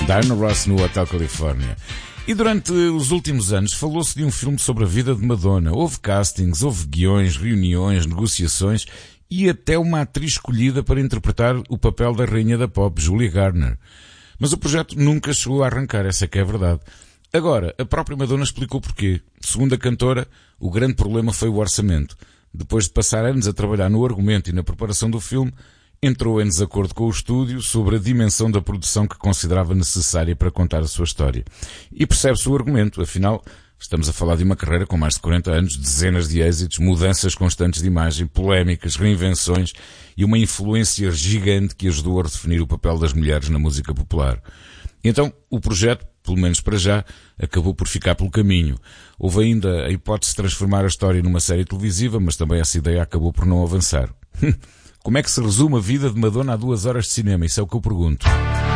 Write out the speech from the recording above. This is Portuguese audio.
Diana Ross no Hotel Califórnia. E durante os últimos anos falou-se de um filme sobre a vida de Madonna. Houve castings, houve guiões, reuniões, negociações e até uma atriz escolhida para interpretar o papel da rainha da pop, Julia Garner. Mas o projeto nunca chegou a arrancar, essa é que é a verdade. Agora, a própria Madonna explicou porquê. Segundo a cantora, o grande problema foi o orçamento. Depois de passar anos a trabalhar no argumento e na preparação do filme, entrou em desacordo com o estúdio sobre a dimensão da produção que considerava necessária para contar a sua história. E percebe-se o argumento, afinal, estamos a falar de uma carreira com mais de 40 anos, dezenas de êxitos, mudanças constantes de imagem, polémicas, reinvenções e uma influência gigante que ajudou a redefinir o papel das mulheres na música popular. Então, o projeto, pelo menos para já, acabou por ficar pelo caminho. Houve ainda a hipótese de transformar a história numa série televisiva, mas também essa ideia acabou por não avançar. Como é que se resume a vida de Madonna a 2 horas de cinema? Isso é o que eu pergunto.